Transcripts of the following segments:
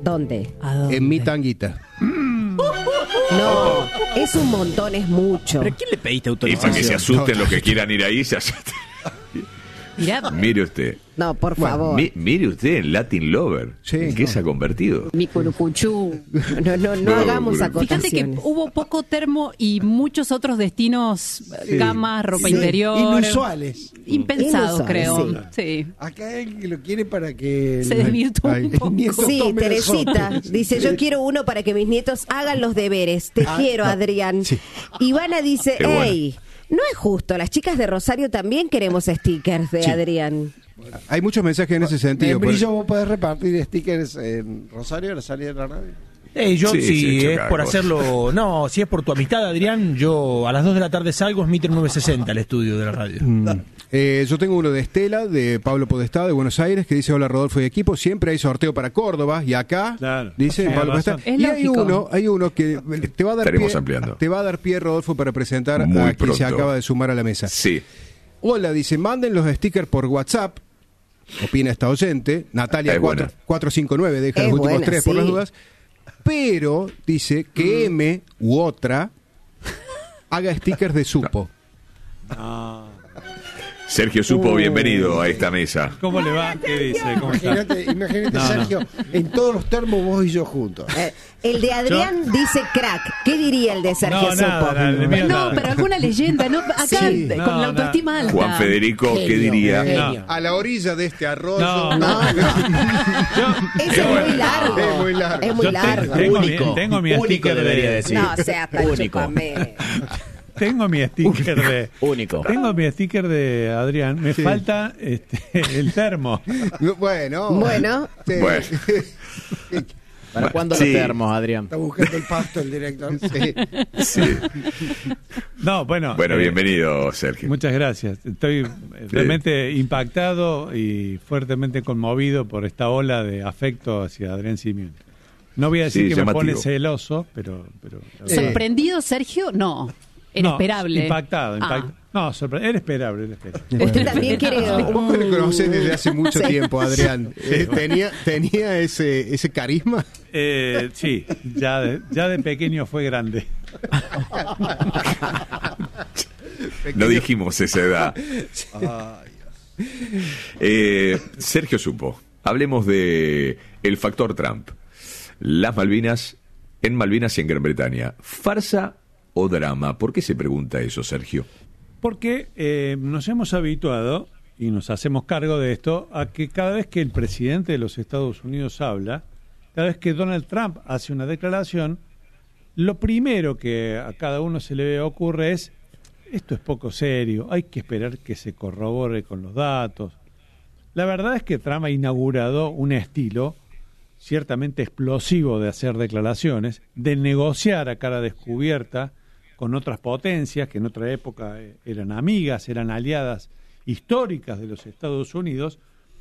¿Dónde? ¿A dónde? En mi tanguita. No, es un montón, es mucho. ¿Pero a quién le pediste Y autorización? para que se asusten los que quieran ir ahí, se asusten. Mirá, Mire usted. No, por favor. Mire usted en Latin Lover. Sí, ¿En qué se ha convertido? Mi curucuchú. No No, hagamos fíjate acotaciones. fíjate que hubo poco termo y muchos otros destinos, gamas, ropa Sí, interior. inusuales. Impensados, Inusuales, creo. Sí. Acá hay alguien que lo quiere para que Se desvirtuó un poco. nietos Sí, tomen Teresita nosotros. dice, yo quiero uno para que mis nietos hagan los deberes. Te quiero, Adrián. Sí. Ivana dice, Qué bueno. hey, no es justo, las chicas de Rosario también queremos stickers de Sí. Adrián. Hay muchos mensajes en ese sentido. En por- Brillo vos podés repartir stickers en Rosario a la salida de la radio. Yo Sí, si sí, es cada por cosa. hacerlo, no, si es por tu amistad, Adrián, yo a las 2 de la tarde salgo, es Mitre 960 al estudio de la radio. Yo tengo uno de Estela, de Pablo Podestá, de Buenos Aires, que dice, hola Rodolfo y equipo, siempre hay sorteo para Córdoba, y acá, Claro. dice Tiene Pablo Podestá. razón. Es Y lógico. hay uno que te va a dar Estaremos pie, ampliando. te va a dar pie, Rodolfo, para presentar Muy a quien se pronto. acaba de sumar a la mesa. Sí. Hola, dice, manden los stickers por WhatsApp, opina esta oyente, Natalia Es buena. 459, deja Es los últimos buena, 3 por sí. las dudas, pero dice que M u otra haga stickers de supo. Sergio Supo, bienvenido a esta mesa. ¿Cómo le va? ¿Qué dice? ¿Cómo está? Imagínate, No, Sergio, en todos los termos vos y yo juntos. El de Adrián dice crack. ¿Qué diría el de Sergio No, nada, Supo? el mío No, nada. pero alguna leyenda, ¿no? Acá, Sí. con No, la autoestima alta. Juan Federico, ¿qué Genio, diría? genio. A la orilla de este arroyo. No, No, no. Ese es muy largo. Es muy largo. Es muy Yo largo. tengo mi Único sticker debería de... decir. No, sea tan Único. chupamé. Tengo mi sticker de... Único. Tengo mi sticker de Adrián. Me falta el termo. Bueno. Bueno. Sí. Bueno. ¿Para cuándo Sí. los termos, Adrián? Está buscando el pasto el director. Sí. Sí. No, bueno. Bueno, bienvenido, Sergio. Muchas gracias. Estoy realmente impactado y fuertemente conmovido por esta ola de afecto hacia Adrián Simeone. No voy a decir Sí, que llamativo. me pone celoso, pero ¿Sorprendido, Sergio? No. Era no, esperable. Impactado. Ah. No, era esperable. Usted también quiere Vos que lo conocés desde hace mucho Sí. tiempo, Adrián. ¿Tenía ese carisma? Sí, ya de pequeño fue grande. No dijimos esa edad. Sergio Supo, hablemos de el factor Trump. Las Malvinas, en Malvinas y en Gran Bretaña. ¿Farsa o drama? ¿Por qué se pregunta eso, Sergio? Porque nos hemos habituado, y nos hacemos cargo de esto, a que cada vez que el presidente de los Estados Unidos habla, cada vez que Donald Trump hace una declaración, lo primero que a cada uno se le ocurre es: esto es poco serio, hay que esperar que se corrobore con los datos. La verdad es que Trump ha inaugurado un estilo ciertamente explosivo de hacer declaraciones, de negociar a cara descubierta con otras potencias que en otra época eran amigas, eran aliadas históricas de los Estados Unidos,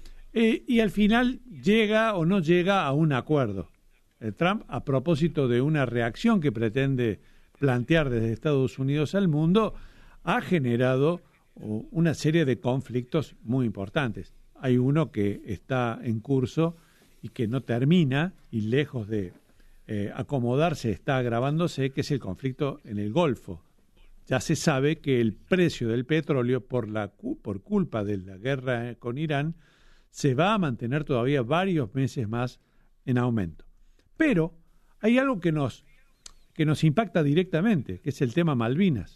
y al final llega o no llega a un acuerdo. Trump, a propósito de una reacción que pretende plantear desde Estados Unidos al mundo, ha generado una serie de conflictos muy importantes. Hay uno que está en curso y que no termina, y lejos de acomodarse está agravándose, que es el conflicto en el Golfo. Ya se sabe que el precio del petróleo, por culpa de la guerra con Irán, se va a mantener todavía varios meses más en aumento. Pero hay algo que nos impacta directamente, que es el tema Malvinas.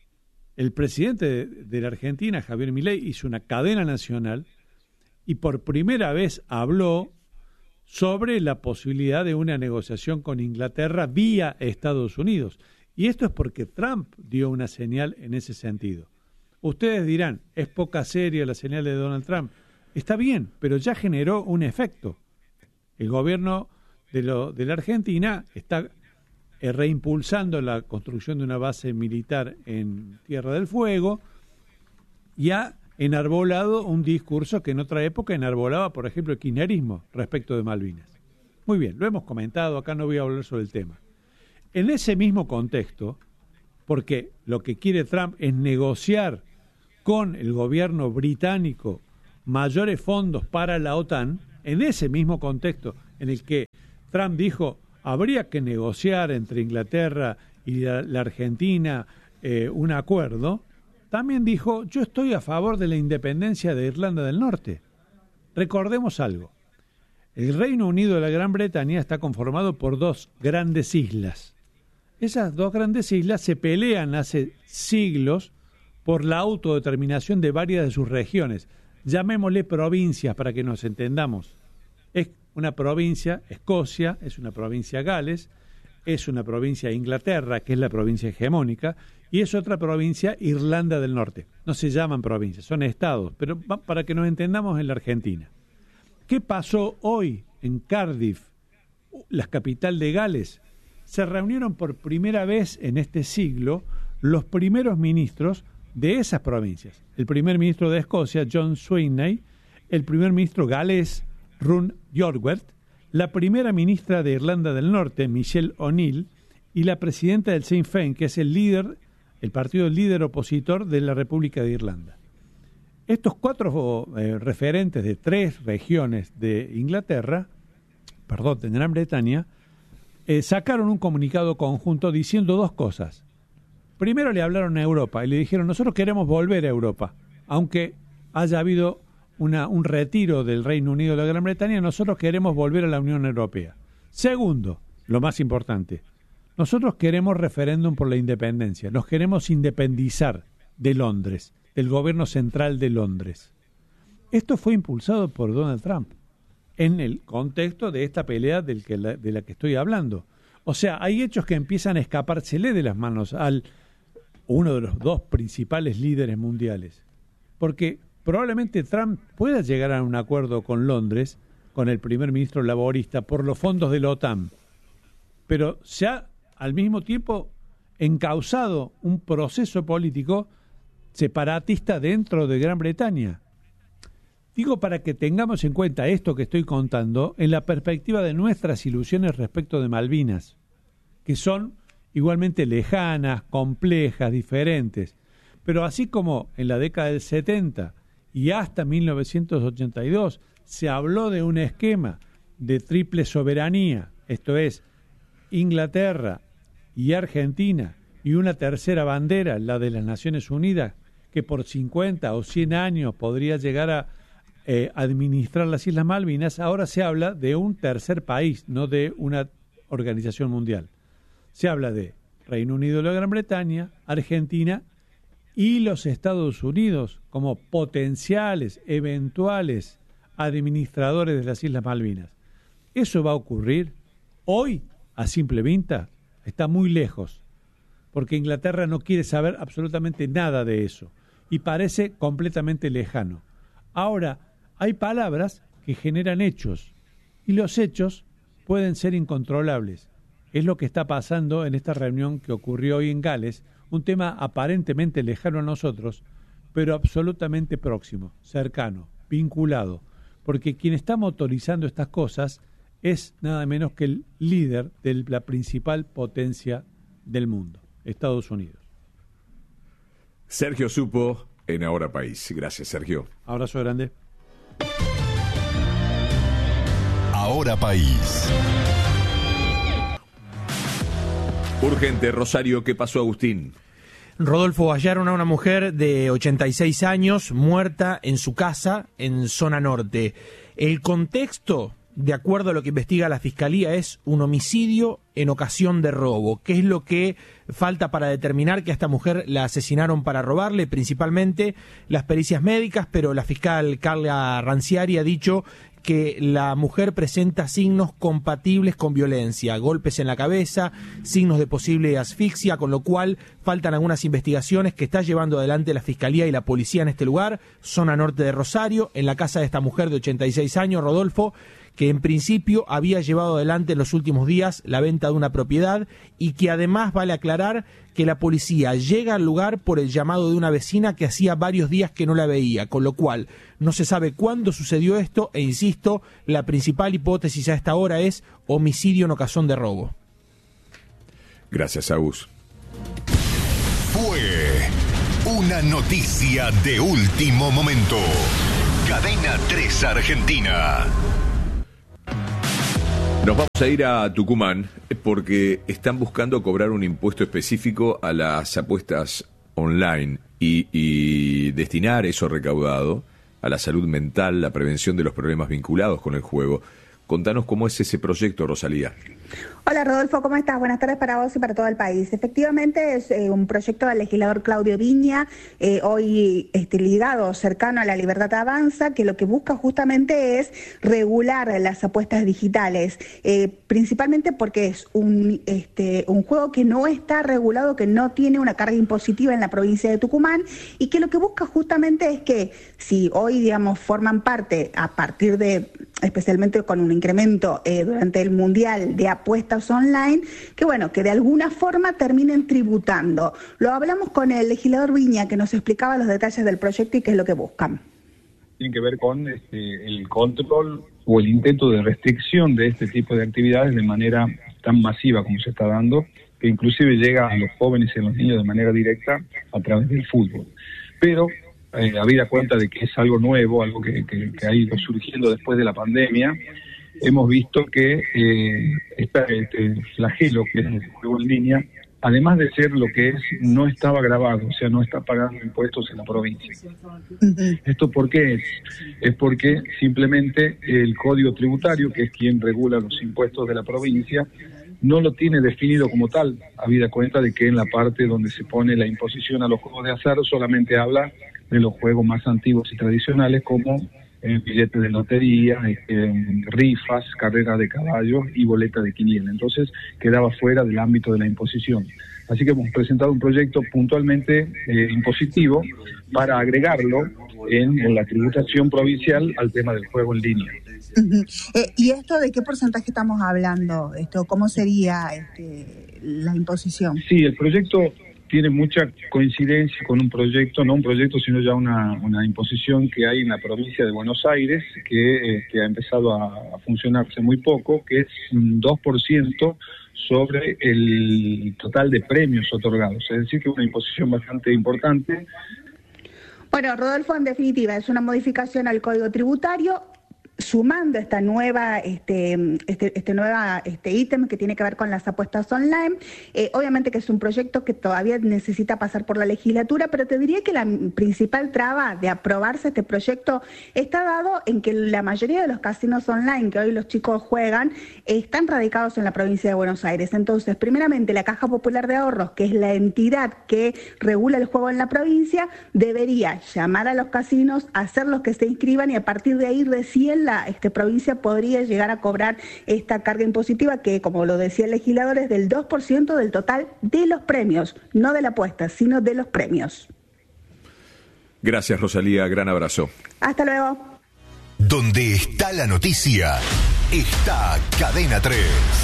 El presidente de la Argentina, Javier Milei, hizo una cadena nacional y por primera vez habló sobre la posibilidad de una negociación con Inglaterra vía Estados Unidos. Y esto es porque Trump dio una señal en ese sentido. Ustedes dirán, es poca seria la señal de Donald Trump. Está bien, pero ya generó un efecto. El gobierno de la Argentina está reimpulsando la construcción de una base militar en Tierra del Fuego y ha enarbolado un discurso que en otra época enarbolaba, por ejemplo, el kirchnerismo respecto de Malvinas. Muy bien, lo hemos comentado, acá no voy a hablar sobre el tema. En ese mismo contexto, porque lo que quiere Trump es negociar con el gobierno británico mayores fondos para la OTAN, en ese mismo contexto en el que Trump dijo, habría que negociar entre Inglaterra y la Argentina un acuerdo, también dijo, yo estoy a favor de la independencia de Irlanda del Norte. Recordemos algo, el Reino Unido de la Gran Bretaña está conformado por 2 grandes islas. Esas 2 grandes islas se pelean hace siglos por la autodeterminación de varias de sus regiones. Llamémosle provincias para que nos entendamos. Es una provincia Escocia, es una provincia Gales, es una provincia Inglaterra, que es la provincia hegemónica, y es otra provincia Irlanda del Norte. No se llaman provincias, son estados, pero para que nos entendamos en la Argentina. ¿Qué pasó hoy en Cardiff, la capital de Gales? Se reunieron por primera vez en este siglo los primeros ministros de esas provincias. El primer ministro de Escocia, John Swinney, el primer ministro galés, Rune Jorwerth, la primera ministra de Irlanda del Norte, Michelle O'Neill, y la presidenta del Sinn Féin, que es el partido líder opositor de la República de Irlanda. Estos 4 referentes de 3 regiones de de Gran Bretaña, sacaron un comunicado conjunto diciendo 2 cosas. Primero le hablaron a Europa y le dijeron, nosotros queremos volver a Europa, aunque haya habido un retiro del Reino Unido de la Gran Bretaña, nosotros queremos volver a la Unión Europea. Segundo, lo más importante, nosotros queremos referéndum por la independencia, nos queremos independizar de Londres, del gobierno central de Londres. Esto fue impulsado por Donald Trump en el contexto de esta pelea de la que estoy hablando. O sea, hay hechos que empiezan a escapársele de las manos al uno de los 2 principales líderes mundiales. Porque probablemente Trump pueda llegar a un acuerdo con Londres, con el primer ministro laborista, por los fondos de la OTAN. Pero se ha, al mismo tiempo, encauzado un proceso político separatista dentro de Gran Bretaña. Digo para que tengamos en cuenta esto que estoy contando en la perspectiva de nuestras ilusiones respecto de Malvinas, que son igualmente lejanas, complejas, diferentes. Pero así como en la década del 70 y hasta 1982 se habló de un esquema de triple soberanía, esto es, Inglaterra y Argentina, y una tercera bandera, la de las Naciones Unidas, que por 50 o 100 años podría llegar a administrar las Islas Malvinas, ahora se habla de un tercer país, no de una organización mundial. Se habla de Reino Unido de la Gran Bretaña, Argentina y los Estados Unidos como potenciales, eventuales administradores de las Islas Malvinas. ¿Eso va a ocurrir? Hoy, a simple vista, está muy lejos, porque Inglaterra no quiere saber absolutamente nada de eso y parece completamente lejano. Ahora, hay palabras que generan hechos y los hechos pueden ser incontrolables. Es lo que está pasando en esta reunión que ocurrió hoy en Gales, un tema aparentemente lejano a nosotros, pero absolutamente próximo, cercano, vinculado, porque quien está motorizando estas cosas es nada menos que el líder de la principal potencia del mundo, Estados Unidos. Sergio Supo en Ahora País. Gracias, Sergio. Abrazo grande. Ahora País. Urgente, Rosario, ¿qué pasó, Agustín? Rodolfo, hallaron a una mujer de 86 años muerta en su casa en zona norte. El contexto, de acuerdo a lo que investiga la Fiscalía, es un homicidio en ocasión de robo. ¿Qué es lo que falta para determinar que a esta mujer la asesinaron para robarle? Principalmente las pericias médicas, pero la fiscal Carla Ranciari ha dicho que la mujer presenta signos compatibles con violencia, golpes en la cabeza, signos de posible asfixia, con lo cual faltan algunas investigaciones que está llevando adelante la Fiscalía y la Policía en este lugar, zona norte de Rosario, en la casa de esta mujer de 86 años, Rodolfo, que en principio había llevado adelante en los últimos días la venta de una propiedad y que además vale aclarar que la policía llega al lugar por el llamado de una vecina que hacía varios días que no la veía, con lo cual no se sabe cuándo sucedió esto e insisto, la principal hipótesis a esta hora es homicidio en ocasión de robo. Gracias, Agus. Fue una noticia de último momento. Cadena 3 Argentina. Nos vamos a ir a Tucumán porque están buscando cobrar un impuesto específico a las apuestas online y destinar eso recaudado a la salud mental, la prevención de los problemas vinculados con el juego. Contanos cómo es ese proyecto, Rosalía. Hola Rodolfo, ¿cómo estás? Buenas tardes para vos y para todo el país. Efectivamente es un proyecto del legislador Claudio Viña, hoy ligado, cercano a La Libertad Avanza, que lo que busca justamente es regular las apuestas digitales, principalmente porque es un juego que no está regulado, que no tiene una carga impositiva en la provincia de Tucumán y que lo que busca justamente es que si hoy, digamos, forman parte a partir de, especialmente con un incremento durante el Mundial de apuestas online, que bueno, que de alguna forma terminen tributando. Lo hablamos con el legislador Viña, que nos explicaba los detalles del proyecto y qué es lo que buscan. Tiene que ver con el control o el intento de restricción de este tipo de actividades de manera tan masiva como se está dando, que inclusive llega a los jóvenes y a los niños de manera directa a través del fútbol. Pero habida cuenta de que es algo nuevo, algo que ha ido surgiendo después de la pandemia, hemos visto que este flagelo que es el juego en línea, además de ser lo que es, no estaba grabado, o sea, no está pagando impuestos en la provincia. ¿Esto por qué es? Es porque simplemente el Código Tributario, que es quien regula los impuestos de la provincia, no lo tiene definido como tal, habida cuenta de que en la parte donde se pone la imposición a los juegos de azar solamente habla de los juegos más antiguos y tradicionales como billetes de lotería, rifas, carreras de caballos y boletas de quiniela. Entonces quedaba fuera del ámbito de la imposición. Así que hemos presentado un proyecto puntualmente impositivo para agregarlo en la tributación provincial al tema del juego en línea. ¿Y esto de qué porcentaje estamos hablando? ¿Cómo sería la imposición? Sí, el proyecto tiene mucha coincidencia con un proyecto, no un proyecto, sino ya una imposición que hay en la provincia de Buenos Aires, que ha empezado a funcionar hace muy poco, que es un 2% sobre el total de premios otorgados. Es decir, que es una imposición bastante importante. Bueno, Rodolfo, en definitiva, es una modificación al Código Tributario, sumando esta nueva ítem que tiene que ver con las apuestas online. Obviamente que es un proyecto que todavía necesita pasar por la legislatura, pero te diría que la principal traba de aprobarse este proyecto está dado en que la mayoría de los casinos online que hoy los chicos juegan están radicados en la provincia de Buenos Aires. Entonces, primeramente, la Caja Popular de Ahorros, que es la entidad que regula el juego en la provincia, debería llamar a los casinos, hacerlos que se inscriban y a partir de ahí recién la provincia podría llegar a cobrar esta carga impositiva que, como lo decía el legislador, es del 2% del total de los premios, no de la apuesta, sino de los premios. Gracias, Rosalía, gran abrazo. Hasta luego. Donde está la noticia, está Cadena 3.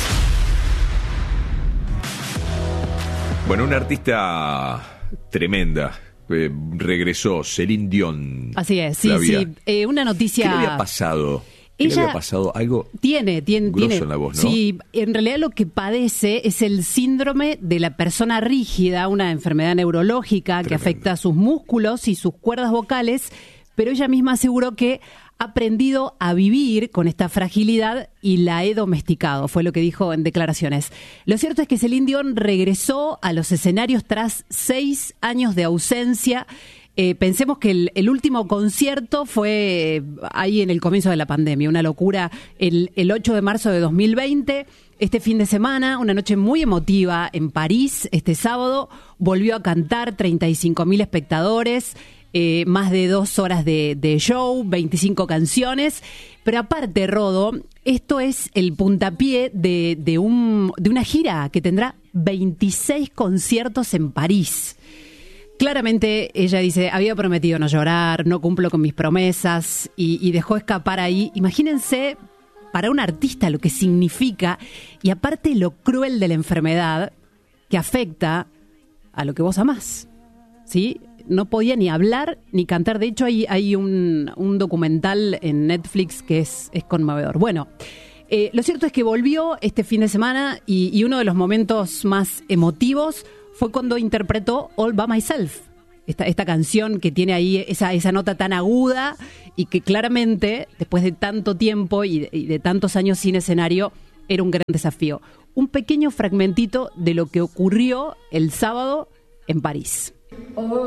Bueno, una artista tremenda. Regresó Celine Dion. Así es, sí, sí. Una noticia. ¿Qué le había pasado? ¿Qué le había pasado? Algo tiene grosso en la voz, ¿no? Sí, en realidad lo que padece es el síndrome de la persona rígida, una enfermedad neurológica que afecta a sus músculos y sus cuerdas vocales, pero ella misma aseguró que ha aprendido a vivir con esta fragilidad y la he domesticado, fue lo que dijo en declaraciones. Lo cierto es que Celine Dion regresó a los escenarios tras 6 años de ausencia. Pensemos que el último concierto fue ahí en el comienzo de la pandemia, una locura, el 8 de marzo de 2020. Este fin de semana, una noche muy emotiva en París, este sábado, volvió a cantar, 35.000 espectadores, más de 2 horas de show, 25 canciones. Pero aparte, Rodo, esto es el puntapié de una gira que tendrá 26 conciertos en París. Claramente ella dice, había prometido no llorar, no cumplo con mis promesas y dejó escapar ahí. Imagínense para un artista lo que significa y aparte lo cruel de la enfermedad que afecta a lo que vos amás, ¿sí? No podía ni hablar ni cantar. De hecho, hay un documental en Netflix que es conmovedor. Bueno, lo cierto es que volvió este fin de semana y uno de los momentos más emotivos fue cuando interpretó All By Myself. Esta canción que tiene ahí esa nota tan aguda y que claramente, después de tanto tiempo y de tantos años sin escenario, era un gran desafío. Un pequeño fragmentito de lo que ocurrió el sábado en París.